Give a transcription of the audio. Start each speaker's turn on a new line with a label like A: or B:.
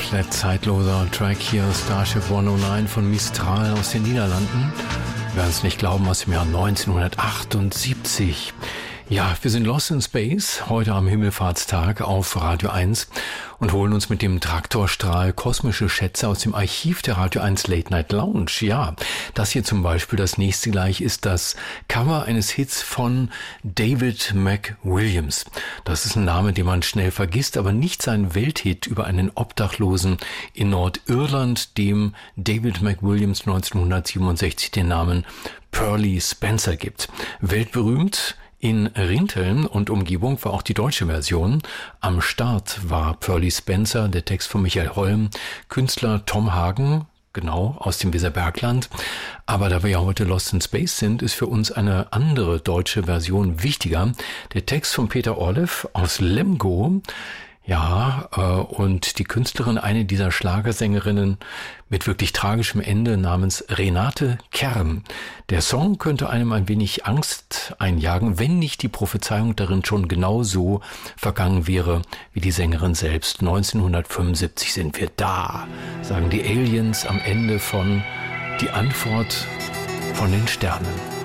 A: komplett zeitloser Track hier, Starship 109 von Mistral aus den Niederlanden. Wir werden es nicht glauben, aus dem Jahr 1978. Ja, wir sind Lost in Space, heute am Himmelfahrtstag auf Radio 1 und holen uns mit dem Traktorstrahl kosmische Schätze aus dem Archiv der Radio 1 Late Night Lounge. Ja, das hier zum Beispiel, das nächste gleich, ist das Cover eines Hits von David McWilliams. Das ist ein Name, den man schnell vergisst, aber nicht sein Welthit über einen Obdachlosen in Nordirland, dem David McWilliams 1967 den Namen Pearly Spencer gibt. Weltberühmt in Rinteln und Umgebung war auch die deutsche Version. Am Start war Pearly Spencer, der Text von Michael Holm, Künstler Tom Hagen, genau, aus dem Weserbergland. Aber da wir ja heute Lost in Space sind, ist für uns eine andere deutsche Version wichtiger. Der Text von Peter Orlev aus Lemgo. Ja, und die Künstlerin, eine dieser Schlagersängerinnen mit wirklich tragischem Ende namens Renate Kern. Der Song könnte einem ein wenig Angst einjagen, wenn nicht die Prophezeiung darin schon genau so vergangen wäre wie die Sängerin selbst. 1975 sind wir da, sagen die Aliens am Ende von Die Antwort von den Sternen.